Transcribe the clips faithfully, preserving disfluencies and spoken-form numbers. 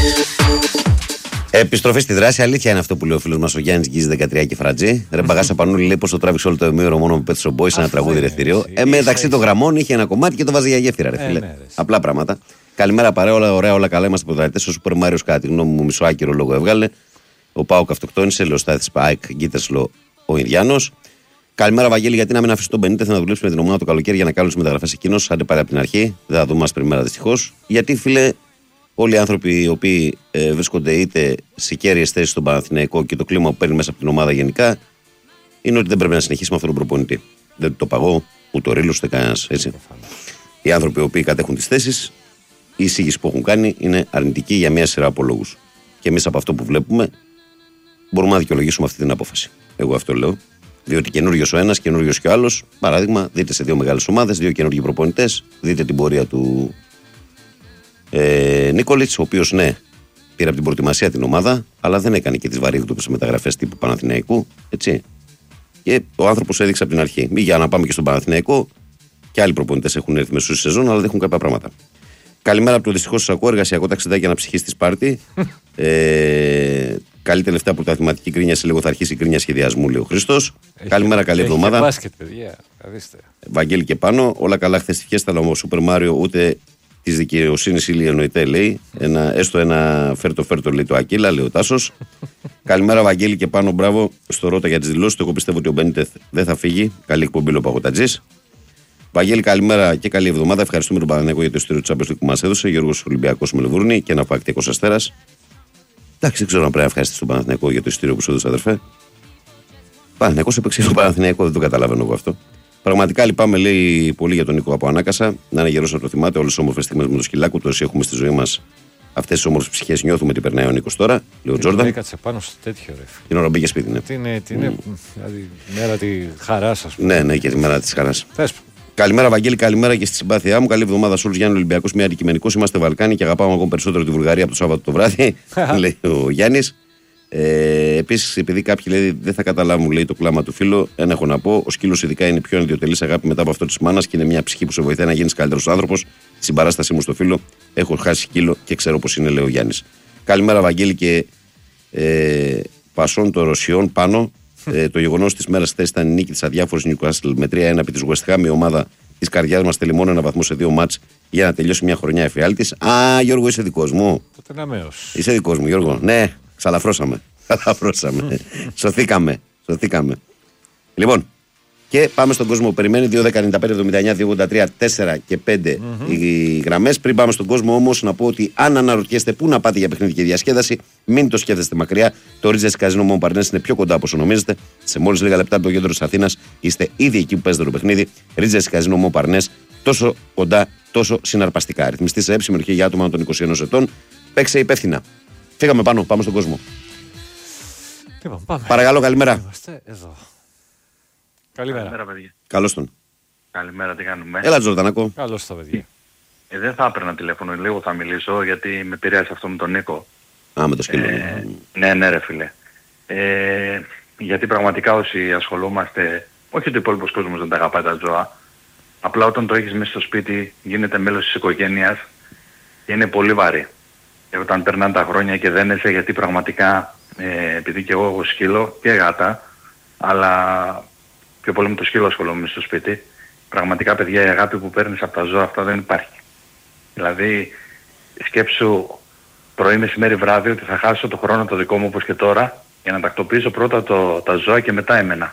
Επιστροφή στη δράση, αλήθεια είναι αυτό που λέει ο φίλος μας ο Γιάννης Γκίζης δεκατρία και Φρατζή. Ρε Μπαγάσα Πανούλη λέει πως το τράβηξε όλο το ημίωρο μόνο με Pet Shop Boys, ένα τραγούδι ρεθύριο. Ε, μεταξύ των γραμμών είχε ένα κομμάτι και το βάζει για γέφυρα, ρε φίλε. Ε, ναι, απλά πράγματα. Καλημέρα παρέα, όλα ωραία, όλα καλά. Είμαστε πρωταθλητές. Ο Super Mario, κατά τη γνώμη μου, μισοάκυρο λόγο έβγαλε. Ο Πάοκ αυτοκτόνησε, λέει ο Στάθης Πάικ, Γκίτερσλο ο Ινδιάνος. Καλημέρα, Βαγγέλη, γιατί να μην αφήσει τον Μπενίτεθ να δουλέψει με την ομάδα το καλοκαίρι για να κάνουν τι μεταγραφές εκείνος. Άντε πάλι από την αρχή. Δεν θα δούμε άσπρη μέρα δυστυχώς. Γιατί, φίλε, όλοι οι άνθρωποι οι οποίοι ε, βρίσκονται είτε σε κέρυες θέσεις στον Παναθηναϊκό και το κλίμα που παίρνει μέσα από την ομάδα γενικά είναι ότι δεν πρέπει να συνεχίσει με αυτόν τον προπονητή. Δεν το παγώ, ούτε ο Ρήλος, ούτε κανένας. Οι άνθρωποι οι οποίοι κατέχουν τις θέσεις, η εισήγηση που έχουν κάνει είναι αρνητική για μια σειρά από λόγους. Και εμείς από αυτό που βλέπουμε μπορούμε να δικαιολογήσουμε αυτή την απόφαση. Εγώ αυτό λέω. Διότι καινούριος ο ένας, καινούριος και ο άλλος. Παράδειγμα, δείτε σε δύο μεγάλες ομάδες, δύο καινούργιοι προπονητές, δείτε την πορεία του ε, Νίκολιτς, ο οποίος ναι, πήρε από την προετοιμασία την ομάδα, αλλά δεν έκανε και τις βαρύγδουπες μεταγραφές τύπου Παναθηναϊκού. Έτσι. Και ο άνθρωπος έδειξε από την αρχή. Μη για να πάμε και στον Παναθηναϊκό, και άλλοι προπονητές έχουν έρθει μεσούς στη σεζόν, αλλά δεν έχουν κάποια πράγματα. Καλημέρα από το δυστυχώς σας ακούω. Εργασιακό ταξιδάκι αναψυχής της Σπάρτη. ε, καλή τελευταία πρωταθληματική κρίνια. Σε λίγο θα αρχίσει η κρίνια σχεδιασμού, λέει ο Χριστός. Καλημέρα, καλή εβδομάδα. Έχει μπάσκετ, παιδιά. Βαγγέλη και πάνω. Όλα καλά χθες στη φιέστα, αλλά ο Σούπερ Μάριο ούτε τη δικαιοσύνη ή εννοείται, λέει. Ένα, έστω ένα φέρτο φέρτο, λέει το Ακύλα, λέει ο Τάσος. Καλημέρα, Βαγγέλη και πάνω. Μπράβο στο Ρώτα για τις δηλώσεις του. Εγώ πιστεύω ότι ο Μπενίτεθ δεν θα φύγει. Καλή εκπομπή, λέει ο Παγωτατζής. Βαγγέλη, καλημέρα και καλή εβδομάδα. Ευχαριστούμε τον Παναθηναϊκό για το ειστήριο του Champions League που μας έδωσε. Γιώργος Ολυμπιακός Μελβούρνη και ένα Πακτικός Αστέρας. Εντάξει, δεν ξέρω αν πρέπει να ευχαριστήσει τον Παναθηναϊκό για το ειστήριο που σου έδωσε, αδερφέ. Παναθηναϊκός έπαιξε τον Παναθηναϊκό, δεν το καταλαβαίνω εγώ αυτό. Πραγματικά λυπάμαι, λέει, πολύ για τον Νίκο από Ανάκασα. Να είναι γερός να το θυμάται. Όλες τις όμορφες στιγμές με το σκυλάκου του, όσοι έχουμε στη ζωή μας αυτές τις όμορφες ψυχές, νιώθουμε τι περνάει ο Νίκος τώρα. Λέει ο Τζόρνταν. Έκατσε πάνω στο τέτοιο, ρε. Την ώρα μπήκε σπίτι, ναι. Την είναι, την είναι, mm. δηλαδή, μέρα τη χαρά σας. Ναι, ναι, και τη μέρα τη χαρά. Θες. Καλημέρα, Βαγγέλη, καλημέρα και στη συμπάθειά μου. Καλή εβδομάδα σε όλους. Γιάννη Ολυμπιακός, μια αντικειμενικός. Είμαστε Βαλκάνοι και αγαπάμε ακόμα περισσότερο τη Βουλγαρία από το Σάββατο το βράδυ. Λέει ο Γιάννης. Ε, Επίσης, επειδή κάποιοι λέει δεν θα καταλάβουν, λέει, το κλάμα του φίλου, ένα έχω να πω. Ο σκύλος ειδικά είναι πιο ιδιωτελής αγάπη μετά από αυτό της μάνας και είναι μια ψυχή που σε βοηθάει να γίνεις καλύτερος άνθρωπος. Στην συμπαράστασή μου στο φίλο, έχω χάσει σκύλο και ξέρω πως είναι, λέει ο Γιάννης. Καλημέρα, Βαγγέλη και ε, Πασών των Ρωσιών πάνω. Ε, το γεγονός της μέρας χθες ήταν η νίκη της αδιάφορης Newcastle με τρία ένα επί της West Ham. Η ομάδα της καρδιάς μας θέλει μόνο ένα βαθμό σε δύο μάτς για να τελειώσει μια χρονιά εφιάλτης. Α, Γιώργο, είσαι δικός μου. Είσαι δικός μου, Γιώργο. Ναι, ξαλαφρώσαμε. Ξαλαφρώσαμε. Σωθήκαμε. Σωθήκαμε. Λοιπόν, και πάμε στον κόσμο που περιμένει. δύο δέκα ενενήντα πέντε εβδομήντα εννιά δύο ογδόντα τρία τέσσερα και πέντε mm-hmm. οι γραμμές. Πριν πάμε στον κόσμο όμως, να πω ότι αν αναρωτιέστε πού να πάτε για παιχνίδι και διασκέδαση, μην το σκέφτεστε μακριά. Το Regency Casino Montparnasse είναι πιο κοντά από όσο νομίζετε. Σε μόλις λίγα λεπτά από το κέντρο της Αθήνας είστε ήδη εκεί που παίζετε το παιχνίδι. Regency Casino Montparnasse, τόσο κοντά, τόσο συναρπαστικά. Ρυθμιστή σε έψημερχή για άτομα των είκοσι ενός ετών. Παίξε υπεύθυνα. Φύγαμε πάνω, πάμε στον κόσμο. Λοιπόν, πάμε. Παρακαλώ, καλημέρα. Είμαστε εδώ. Καλημέρα. Καλημέρα, παιδιά. Καλώς τον. Καλημέρα, τι κάνουμε. Έλα, Τζορδανάκο. Καλώς τα παιδιά. Ε, δεν θα έπαιρνα τηλέφωνο, λίγο θα μιλήσω γιατί με επηρέασε αυτό με τον Νίκο. Α, με το σκύλο. Ε, ναι, ναι, ρε φίλε. Ε, γιατί πραγματικά όσοι ασχολούμαστε, όχι ότι ο υπόλοιπος κόσμος δεν τα αγαπάει τα ζώα, απλά όταν το έχεις μέσα στο σπίτι γίνεται μέλος της οικογένειας και είναι πολύ βαρύ. Και όταν περνάνε τα χρόνια και δένεσαι, γιατί πραγματικά, ε, επειδή και εγώ έχω σκύλο και γάτα, αλλά πιο πολύ με το σκύλο ασχολούμαι στο σπίτι, πραγματικά, παιδιά, η αγάπη που παίρνεις από τα ζώα αυτά δεν υπάρχει. Δηλαδή, σκέψου πρωί, μεσημέρι, βράδυ ότι θα χάσω το χρόνο το δικό μου όπως και τώρα για να τακτοποιήσω πρώτα το, τα ζώα και μετά εμένα.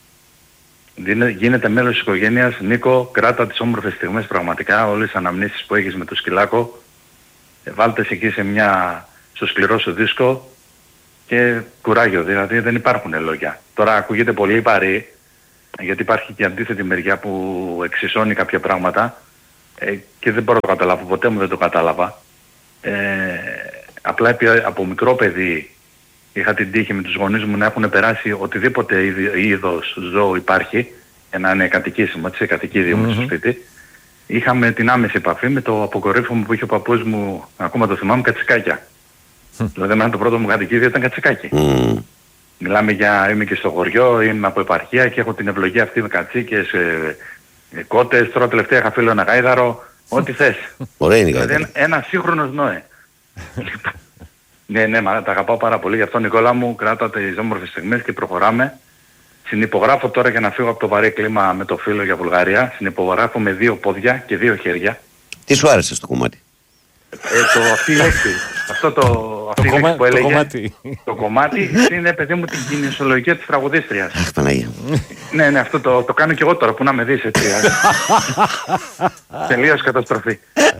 Γίνεται μέλος της οικογένειας. Νίκο, κράτα τις όμορφες στιγμές πραγματικά, όλες τις αναμνήσεις που έχεις με το σκυλάκο. Βάλτε εκεί σε μια, στο σκληρό σου δίσκο και κουράγιο, δηλαδή δεν υπάρχουν λόγια. Τώρα ακούγεται πολύ βαρύ, γιατί υπάρχει και αντίθετη μεριά που εξισώνει κάποια πράγματα ε, και δεν μπορώ να το καταλάβω, ποτέ μου δεν το κατάλαβα. Ε, απλά επί, από μικρό παιδί είχα την τύχη με τους γονείς μου να έχουν περάσει οτιδήποτε είδος ζώου υπάρχει για να είναι κατοικήσιμο, έτσι, κατοικίδιο μου mm-hmm. στο σπίτι. Είχαμε την άμεση επαφή με το αποκορύφωμα που είχε ο παππούς μου, ακόμα το θυμάμαι, κατσικάκια. Mm. Δηλαδή εμένα το πρώτο μου κατοικίδιο ήταν κατσικάκι. Mm. Μιλάμε για, είμαι και στο χωριό, είμαι από επαρχία και έχω την ευλογία αυτή με κατσίκες, ε, ε, κότες, τώρα τελευταία είχα φίλο ένα γάιδαρο, ό,τι θες. Ωραία είναι η δηλαδή ένα, ένα σύγχρονος Νόε. Ναι, ναι, μα τα αγαπάω πάρα πολύ. Γι' αυτό, Νικόλα μου, κράτα τις όμορφες στιγμές και προχωράμε. Συνυπογράφω τώρα για να φύγω από το βαρύ κλίμα με το φίλο για Βουλγαρία. Συνυπογράφω με δύο πόδια και δύο χέρια. Τι σου άρεσε στο κομμάτι? Ε, το, αυτή η λέξη, αυτό το, αυτή το, η λέξη που έλεγε, το κομμάτι, το κομμάτι είναι, παιδί μου, την κινησιολογία της τραγουδίστριας. Αχ, Παναγία. Ναι, ναι, αυτό το, το κάνω και εγώ τώρα που να με δεις έτσι. Τελείως καταστροφή.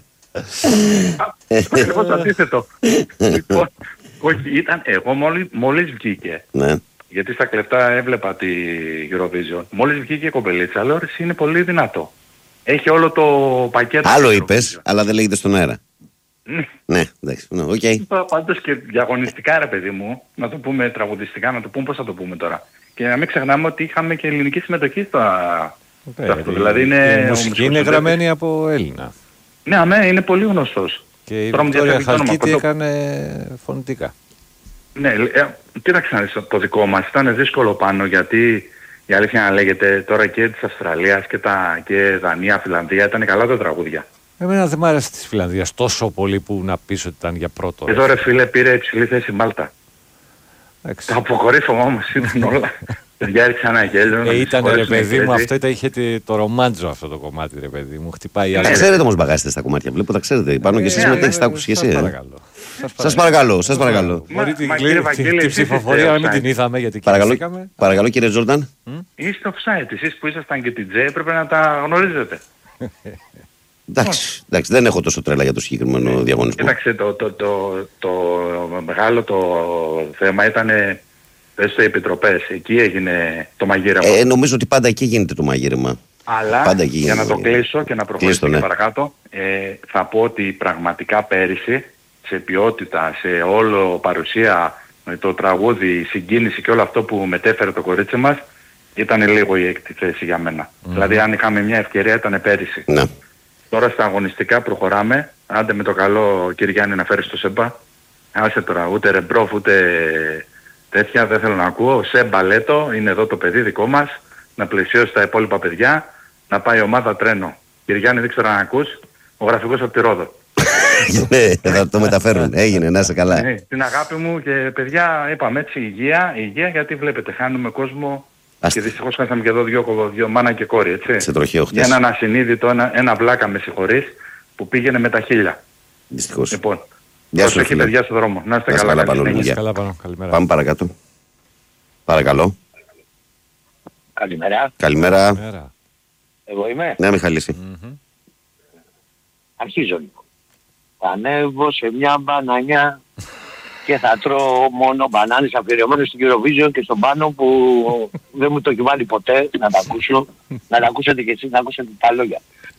Εγώ το αντίθετο. Λοιπόν, όχι, ήταν εγώ μόλις, μόλις βγήκε. Ναι. Γιατί στα κλεφτά έβλεπα τη Eurovision. Μόλις βγήκε η κομπελίτσα, λέω ότι είναι πολύ δυνατό. Έχει όλο το πακέτο. Άλλο είπες, αλλά δεν λέγεται στον αέρα. Ναι, εντάξει, οκ. Okay. Πάντως και διαγωνιστικά, ρε παιδί μου, να το πούμε τραγουδιστικά, να το πούμε πώς θα το πούμε τώρα. Και να μην ξεχνάμε ότι είχαμε και ελληνική συμμετοχή στα... Okay, αυτό. Δηλαδή είναι... Η μουσική είναι γραμμένη από Έλληνα. Ναι, αμέ, είναι πολύ γνωστός. Και η Βικτόρια Χαλκίτη έκανε φωνητικά. Ναι, ε, κοίταξε να δεις, το δικό μας ήταν δύσκολο πάνω, γιατί η αλήθεια να λέγεται τώρα και της Αυστραλίας και, τα, και Δανία, Φιλανδία ήταν καλά τα τραγούδια. Εμένα δεν μ' άρεσε της Φιλανδίας τόσο πολύ που να πεις ότι ήταν για πρώτο. Εδώ ρε φίλε πήρε υψηλή θέση Μάλτα. Το αποκορύφωμα όμως ήταν όλα. Παιδιά έριξα ένα γέλιο. Ε, ήταν ρε παιδί μου, αυτό ήταν, είχε το ρομάντζο αυτό το κομμάτι ρε παιδί μου. Χτυπάει άλλη. Ξέρετε όμως μπαγάσετε στα κομμάτια, βλέπω τα ξέρετε. Πάνω και εσείς συμμετέχετε, τα άκουσες και εσύ. Σας παρακαλώ, σας παρακαλώ. Μπορεί την ψηφοφορία να μην την είδαμε γιατί κοιμηθήκαμε. Παρακαλώ κύριε Τζόρνταν. Είστε offside, εσείς που ήσασταν και την Τζέι έπρεπε να τα γνωρίζετε. Εντάξει, εντάξει, δεν έχω τόσο τρέλα για το συγκεκριμένο διαγωνισμό. Κοίταξε, το, το, το, το μεγάλο το θέμα ήταν στο επιτροπές. Εκεί έγινε το μαγείρεμα. Ε, νομίζω ότι πάντα εκεί γίνεται το μαγείρεμα. Αλλά πάντα για να το κλείσω και να προχωρήσω ναι. παρακάτω, ε, θα πω ότι πραγματικά πέρυσι σε ποιότητα, σε όλο παρουσία, με το τραγούδι, η συγκίνηση και όλο αυτό που μετέφερε το κορίτσι μας, ήταν λίγο η έκτη θέση για μένα. Mm. Δηλαδή αν είχαμε μια ευκαιρία ήταν πέρυσι. Ναι. Τώρα στα αγωνιστικά προχωράμε. Άντε με το καλό κύριε Γιάννη να φέρεις το Σέμπα. Άσε τώρα, ούτε Ρεμπρόφ ούτε τέτοια δεν θέλω να ακούω. Σέμπα Λέτο, είναι εδώ το παιδί δικό μας. Να πλαισιώσει τα υπόλοιπα παιδιά. Να πάει ομάδα τρένο. Κύριε Γιάννη δεν ξέρω αν ακούς. Ο γραφικός από τη Ρόδο. Ναι, θα το μεταφέρουν. Έγινε, να είσαι καλά. Ναι, την αγάπη μου και παιδιά είπαμε έτσι υγεία, υγεία γιατί βλέπετε χάνουμε κόσμο. Άστε. Και δυστυχώς χάσαμε και εδώ δυο, δυο μάνα και κόρη, έτσι. Σε τροχαίο χτες. Για έναν ασυνείδητο, ένα, ένα βλάκα με συγχωρείς, που πήγαινε με τα χίλια. Δυστυχώς. Λοιπόν, γεια σου έχει παιδιά στον δρόμο. Να είστε να καλά. καλά, καλά, καλά πάνω. Καλημέρα. Πάμε παρακάτω. Παρακαλώ. Καλημέρα. Καλημέρα. Καλημέρα. Εγώ είμαι. Ναι, Μιχαλήση. Mm-hmm. Αρχίζω λοιπόν. Θα ανέβω σε μια μπανανιά και θα τρώω μόνο μπανάνες αφιερωμένες στην Eurovision και στον πάνω που δεν μου το έχει βάλει ποτέ να τα ακούσω. Να τα ακούσετε και εσείς να ακούσετε τα λόγια.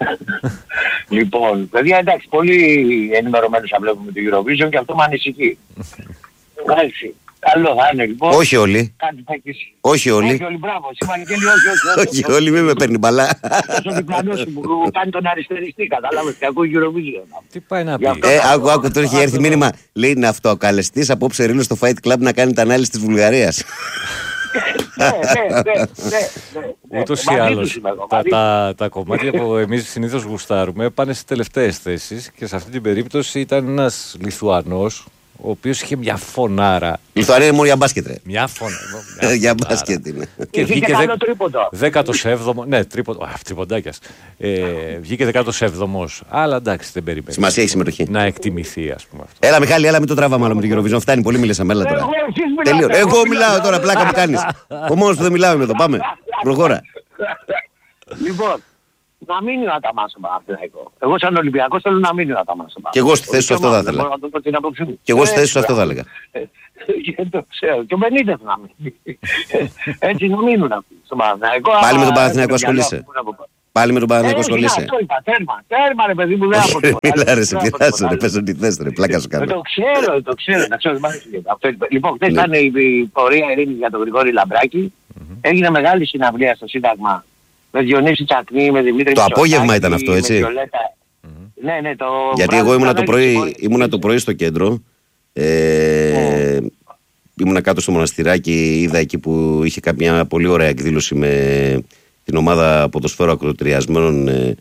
Λοιπόν, παιδιά εντάξει, πολύ ενημερωμένους θα βλέπουμε το Eurovision και αυτό με ανησυχεί. Εντάξει, καλό θα είναι λοιπόν. Όχι όλοι. Όχι όλοι. Όχι όλοι, μπράβο. Συμμανικέλη, όχι, όχι. Όχι όλοι, μην με παίρνει μπαλά. Τόσο διπλανός που κάνει τον αριστεριστή, κατάλαβες, και ακούει Eurovision. Τι πάει να πει. Ε, άκου, άκου, τώρα έχει έρθει μήνυμα. Λέει είναι αυτοακαλεστής απόψε ρίλο στο Fight Club να κάνει την ανάλυση της Βουλγαρίας. Ναι, ναι, ναι. Ούτως ή άλλως, τα κομμάτια που εμείς συνήθως γουστάρουμε πάνε στις τελευταίες θέσεις και σε αυτή την περίπτωση ήταν ένας Λιθουανός ο οποίος είχε μια φωνάρα. Λιθουανία είναι μόνο για μπάσκετ, ρε. Μια φωνάρα. Για μπάσκετ είναι. Και βγήκε δέκατο έβδομο. Ναι, τρίποντο. Τρίποντάκιας. Βγήκε δέκατο έβδομο. Αλλά εντάξει, δεν περιμένει. Σημασία έχει συμμετοχή. Να εκτιμηθεί, ας πούμε αυτό. Έλα, Μιχάλη, έλα, μην το τράβαμε άλλο με την Eurovision. Φτάνει, πολύ μίλησα μέλα τώρα. Εγώ μιλάω τώρα, πλάκα μου κάνεις. Ο μόνος που δεν μιλάμε εδώ. Πάμε. Προχώρα. Λοιπόν. Να μείνει ο Αταμάς στον Παναθηναϊκό. Εγώ σαν Ολυμπιακός θέλω να μείνει ο Αταμάς στον Παναθηναϊκό. Και εγώ στη θέση σου αυτό θα ήθελα. Και εγώ στη θέση σου αυτό θα έλεγα. Και το ξέρω. Και ο Μπενίτες να μείνει. Έτσι να μείνουν αυτοί στον Παναθηναϊκό. Πάλι με τον Παναθηναϊκό ασχολείσαι. Πάλι με τον Παναθηναϊκό ασχολείσαι. Αυτό είπα, τέρμα. Τέρμα ρε παιδί μου, δεν αποτελεί. Μιλά ρε, σε πειράσου ρε, πες ό,τι θες ρε, πλάκα σου κάνω. Το ξέρω, το ξέρω. Λοιπόν, χθες ήταν η πορεία ειρήνης για τον Γρηγόρη Λαμπράκη. Έγινε μεγάλη συναυλία στο Σύνταγμα. Με Διονύση Τσακνή, με Δημήτρη Το απόγευμα ήταν αυτό, έτσι. Mm-hmm. Ναι, ναι, το γιατί εγώ ήμουνα το, πρωί, ήμουνα το πρωί στο κέντρο. Ε, mm. Ήμουνα κάτω στο μοναστηράκι, είδα εκεί που είχε κάποια πολύ ωραία εκδήλωση με την ομάδα ποδοσφαίρου ακροτηριασμένων ε,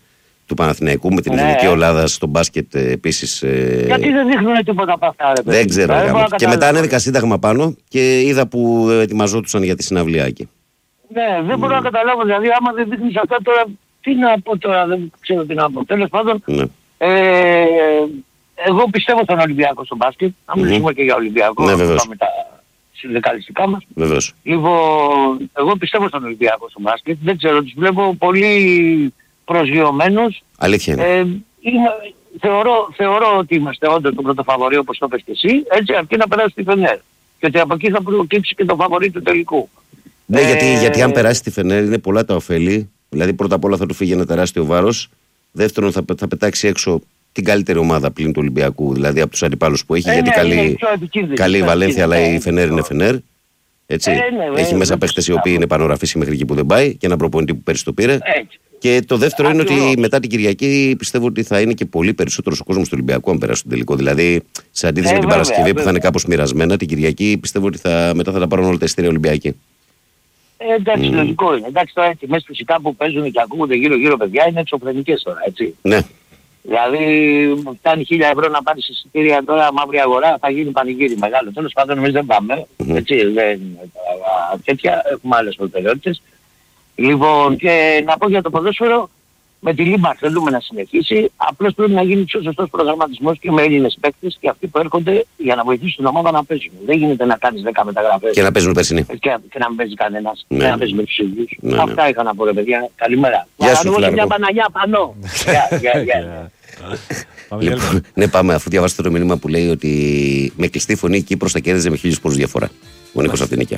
του Παναθηναϊκού με την Ναι. Εθνική Ελλάδα στο μπάσκετ επίσης. Ε... Γιατί δεν δείχνουν τίποτα από αυτά, ρε παιδί. Δεν ξέρω. Δεν Ρε, μπορώ να και καταλάβω. μετά ανέβηκα σύνταγμα πάνω και είδα που ετοιμαζόντουσαν για τη συναυλία εκεί. Ναι, δεν μπορώ να καταλάβω. Δηλαδή, άμα δεν δείχνεις αυτά τώρα, τι να πω τώρα, δεν ξέρω τι να πω. Τέλος πάντων, Ναι. ε, εγώ πιστεύω στον Ολυμπιακό στο μπάσκετ. Να μιλήσουμε mm-hmm. και για Ολυμπιακό. Ναι, βεβαίως. Πάμε τα συνδικαλιστικά μας. Βεβαίως. Λοιπόν, εγώ πιστεύω στον Ολυμπιακό στο μπάσκετ. Δεν ξέρω, τους βλέπω πολύ προσγειωμένους. Αλήθεια είναι. Ε, είμαι, θεωρώ, θεωρώ ότι είμαστε όντως το πρώτο φαβορί, όπως το πες και εσύ, έτσι, αρκεί να περάσει τη Φενέρ. Και ότι από εκεί θα προκύψει και το φαβορί του τελικού. Ναι, ε, γιατί, γιατί αν περάσει τη Φενέρ είναι πολλά τα ωφέλη. Δηλαδή, πρώτα απ' όλα θα του φύγει ένα τεράστιο βάρος. Δεύτερον, θα, θα πετάξει έξω την καλύτερη ομάδα πλην του Ολυμπιακού, δηλαδή από τους αντιπάλους που έχει. Ε, γιατί ναι, καλή, καλή η πιο Βαλένθια, αλλά η ναι, Φενέρ είναι Φενέρ. Έτσι. Ε, ναι, έχει ε, μέσα ε, παίχτες οι ε, οποίοι ε, είναι πανογραφείς μέχρι εκεί που δεν πάει και ένα προπονητή που πέρυσι το πήρε. Έτσι. Και το δεύτερο είναι Ακριβώς. ότι μετά την Κυριακή πιστεύω ότι θα είναι και πολύ περισσότερος ο κόσμος του Ολυμπιακού αν περάσει τον τελικό. Δηλαδή, σε αντίθεση Ε, με την βέβαια, Παρασκευή που θα βέβαια. είναι κάπως μοιρασμένα, την Κυριακή πιστεύω ότι θα, μετά θα τα πάρουν όλα τα εισιτήρια Ολυμπιακοί. Ε, εντάξει, Mm. λογικό είναι. Εντάξει, τώρα οι τιμές φυσικά που παίζουν και ακούγονται γύρω-γύρω παιδιά είναι εξωφρενικές τώρα, έτσι. Ναι. Δηλαδή, φτάνει χίλια ευρώ να πάρεις εισιτήρια τώρα, μαύρη αγορά, θα γίνει πανηγύρι μεγάλο. Τέλος πάντων, εμείς δεν πάμε. Mm-hmm. Έτσι, δεν, α, τέτοια, έχουμε άλλες προτεραιότητες. Λοιπόν, και να πω για το ποδόσφαιρο, με τη Λίμπα θέλουμε να συνεχίσει. Απλώς πρέπει να γίνει πιο σωστός προγραμματισμός και με Έλληνες παίκτες και αυτοί που έρχονται για να βοηθήσουν την ομάδα να παίζουν. Δεν γίνεται να κάνεις δέκα μεταγραφές Και να παίζουν περσινή. και, και να μην παίζει κανένας. Ναι, Και ναι. να παίζει με τους ίδιους. Ναι, ναι. Αυτά είχα να πω, ρε παιδιά. Καλημέρα. Γεια σου, Να ανεβώ σε μια Φλάρκο. μπανανιά πανώ. Γεια, γεια, γεια. Πάμε για Λοιπόν, ναι, πάμε. Αφού διαβάσετε το μήνυμα που λέει ότι με κλειστή φωνή η Κύπρος θα κέρδιζε με χίλιους πόρους διαφορά. Ο Νίκος από την Νίκαια.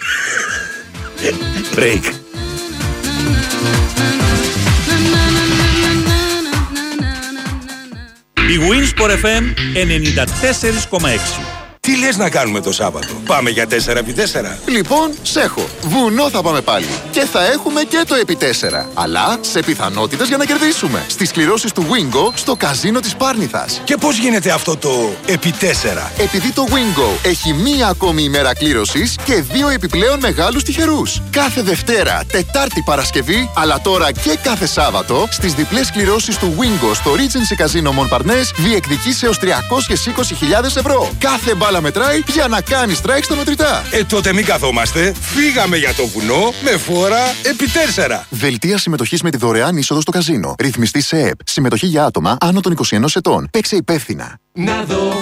Break. Η Winsport εφ εμ ενενήντα τέσσερα κόμμα έξι. Τι λες να κάνουμε το Σάββατο? Πάμε για τέσσερα επί τέσσερα. Λοιπόν, σ' έχω. Βουνό θα πάμε πάλι. Και θα έχουμε και το επί τέσσερα. Αλλά σε πιθανότητες για να κερδίσουμε. Στις κληρώσεις του Wingo στο καζίνο της Πάρνηθας. Και πώς γίνεται αυτό το επί τέσσερα? Επειδή το Wingo έχει μία ακόμη ημέρα κλήρωσης και δύο επιπλέον μεγάλους τυχερούς. Κάθε Δευτέρα, Τετάρτη, Παρασκευή, αλλά τώρα και κάθε Σάββατο, στις διπλές κληρώσεις του Wingo στο Regency Casino Montparnasse διεκδικείς έως τριακόσιες είκοσι χιλιάδες ευρώ. Κάθε μπάλα μετράει για να κάνεις strike στα μετρητά. Ε, τότε μην καθόμαστε. Φύγαμε για το βουνό με φόρα επί τέσσερα. Δελτία συμμετοχής με τη δωρεάν είσοδο στο καζίνο. Ρυθμιστή σε ΕΕΠ. Συμμετοχή για άτομα άνω των είκοσι ενός ετών. Παίξε υπεύθυνα. Να δω